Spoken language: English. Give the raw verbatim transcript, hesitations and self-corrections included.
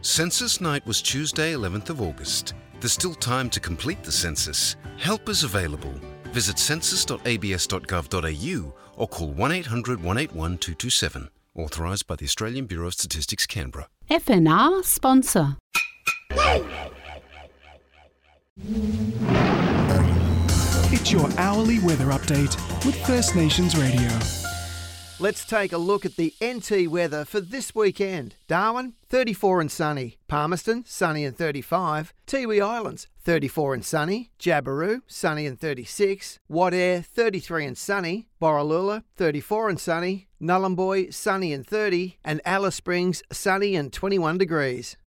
Census night was Tuesday, eleventh of August. There's still time to complete the census. Help is available. Visit census dot a b s dot gov dot a u or call one eight hundred, one eight one, two two seven. Authorised by the Australian Bureau of Statistics, Canberra. F N R sponsor. It's your hourly weather update with First Nations Radio. Let's take a look at the N T weather for this weekend. Darwin, thirty-four and sunny. Palmerston, sunny and thirty-five. Tiwi Islands, thirty-four and sunny. Jabiru, sunny and thirty-six. Wadeye, thirty-three and sunny. Borroloola, thirty-four and sunny. Nullumboy, sunny and thirty. And Alice Springs, sunny and twenty-one degrees.